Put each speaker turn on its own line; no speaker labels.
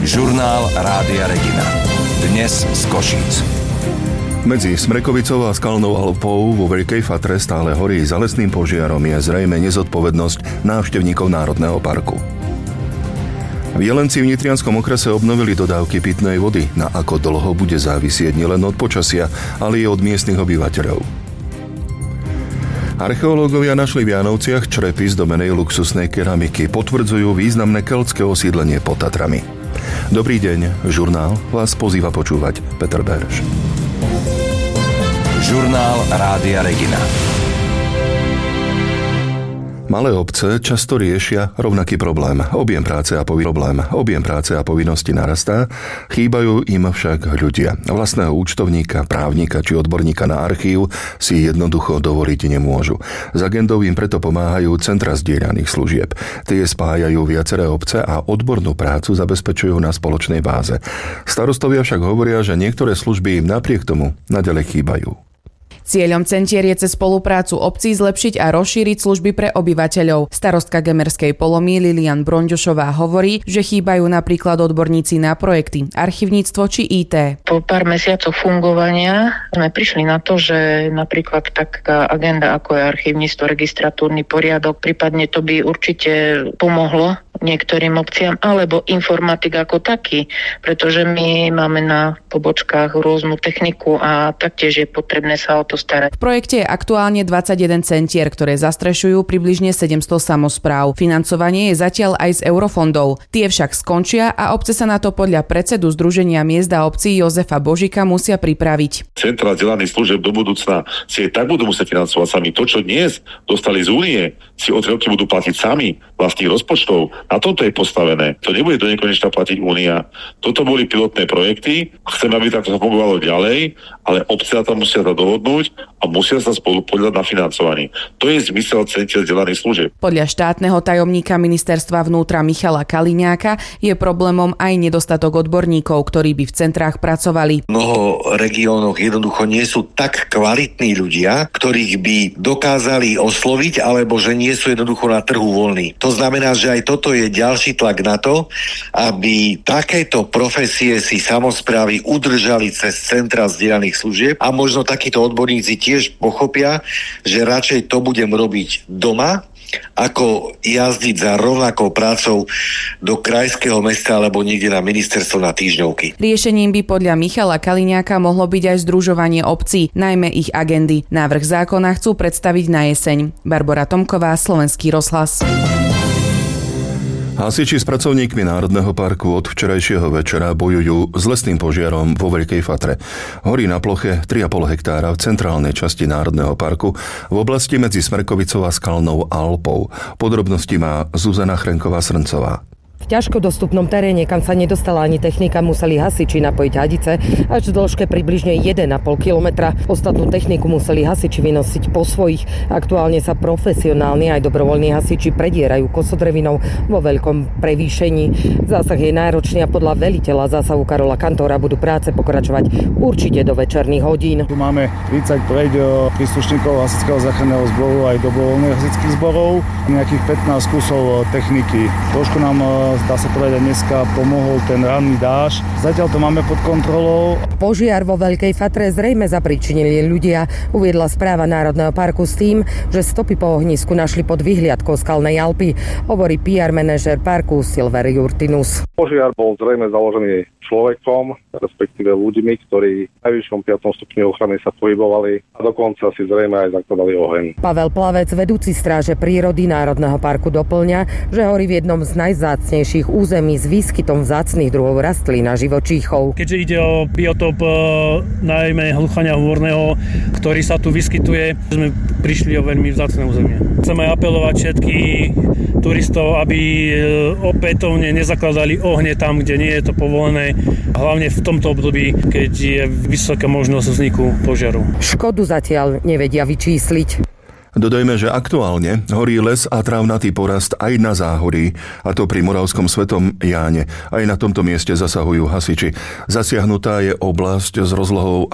Žurnál Rádia Regina. Dnes z Košíc.
Medzi Smrekovicou a Skalnou Alpou vo Veľkej Fatre stále horí za lesným požiarom je zrejme nezodpovednosť návštevníkov Národného parku. V Jelenci v Nitrianskom okrese obnovili dodávky pitnej vody. Na ako dlho bude závisieť nielen od počasia, ale i od miestnych obyvateľov. Archeológovia našli v Jánovciach črepy zdobenej luxusnej keramiky. Potvrdzujú významné keľtské osídlenie pod Tatrami. Dobrý deň, žurnál vás pozýva počúvať Peter Berš.
Žurnál Rádia Regina.
Malé obce často riešia rovnaký problém. Objem práce a povinnosti narastá, chýbajú im však ľudia. Vlastného účtovníka, právnika či odborníka na archív si jednoducho dovoliť nemôžu. S agendou im preto pomáhajú centra zdieľaných služieb. Tie spájajú viaceré obce a odbornú prácu zabezpečujú na spoločnej báze. Starostovia však hovoria, že niektoré služby im napriek tomu naďalej chýbajú.
Cieľom centier je cez spoluprácu obcí zlepšiť a rozšíriť služby pre obyvateľov. Starostka Gemerskej Polomy Lilian Bronďošová hovorí, že chýbajú napríklad odborníci na projekty, archivníctvo či IT.
Po pár mesiacoch fungovania sme prišli na to, že napríklad taká agenda ako je archivníctvo, registratúrny poriadok, prípadne to by určite pomohlo niektorým obciam, alebo informatik ako taký, pretože my máme na pobočkách rôznu techniku a taktiež je potrebné sa o to starať.
V projekte je aktuálne 21 centier, ktoré zastrešujú približne 700 samospráv. Financovanie je zatiaľ aj z eurofondov. Tie však skončia a obce sa na to podľa predsedu Združenia miest a obcí Jozefa Božika musia pripraviť.
Centra zdieľaných služieb do budúcna si tak budú musieť financovať sami. To, čo dnes dostali z únie, si o 3 roky budú platiť sami vlastných rozpočtov. Na tomto je postavené. To nebude do nekonečna platiť únia. Toto boli pilotné projekty. Chceme, aby takto fungovalo ďalej, ale obce sa tam musia dohodnúť a musia sa spolu podľať na financovaní. To je zmysel centier zdieľaných služieb.
Podľa štátneho tajomníka ministerstva vnútra Michala Kaliňáka je problémom aj nedostatok odborníkov, ktorí by v centrách pracovali.
V mnoho regiónoch jednoducho nie sú tak kvalitní ľudia, ktorých by dokázali osloviť, alebo že nie sú jednoducho na trhu voľní. To znamená, že aj toto je ďalší tlak na to, aby takéto profesie si samosprávy udržali cez centra zdieľaných služieb a možno takíto odborníci tiež pochopia, že radšej to budem robiť doma, ako jazdiť za rovnakou prácou do krajského mesta alebo niekde na ministerstvo na týždňovky.
Riešením by podľa Michala Kaliňáka mohlo byť aj združovanie obcí, najmä ich agendy. Návrh zákona chcú predstaviť na jeseň. Barbora Tomková, Slovenský rozhlas.
Hasiči s pracovníkmi Národného parku od včerajšieho večera bojujú s lesným požiarom vo Veľkej Fatre. Horí na ploche 3,5 hektára v centrálnej časti Národného parku v oblasti medzi Smrekovicou a Skalnou Alpou. Podrobnosti má Zuzana Chrenková-Srncová.
V ťažko dostupnom teréne, kam sa nedostala ani technika, museli hasiči napojiť hadice až v dĺžke približne 1,5 kilometra. Ostatnú techniku museli hasiči vynosiť po svojich. Aktuálne sa profesionálni aj dobrovoľní hasiči predierajú kosodrevinou vo veľkom prevýšení. Zásah je náročný a podľa veliteľa zásahu Karola Kantóra budú práce pokračovať určite do večerných hodín.
Tu máme 30 príslušníkov hasičského záchranného zboru aj dobrovoľných hasičských zborov, nejakých 15 kusov techniky. Trošku nám dá sa povedať, dneska pomohol ten ranný dážď. Zatiaľ to máme pod kontrolou.
Požiar vo Veľkej Fatre zrejme zapričinili ľudia, uviedla správa Národného parku s tým, že stopy po ohnisku našli pod vyhliadkou Skalnej Alpy, hovorí PR manažér parku Silver Jurtinus.
Požiar bol zrejme založený človekom, respektíve ľuďmi, ktorí v najvyššom 5. stupni ochrany sa pohybovali a dokonca si zrejme aj zakladali oheň.
Pavel Plavec, vedúci stráže prírody Národného parku, doplňa, že horí v jednom z najvzácnejších území s výskytom vzácnych druhov rastlín a živočíchov.
Keďže ide o biotop najmä hluchania hôrneho, ktorý sa tu vyskytuje, sme prišli o veľmi vzácne územie. Chceme apelovať všetkých turistov, aby opätovne nezakladali ohne tam, kde nie je to povolené, hlavne v tomto období, keď je vysoká možnosť vzniku požiaru.
Škodu zatiaľ nevedia vyčísliť.
Dodajme, že aktuálne horí les a trávnatý porast aj na Záhorí, a to pri Moravskom Svetom Jáne. Aj na tomto mieste zasahujú hasiči. Zasiahnutá je oblasť s rozlohou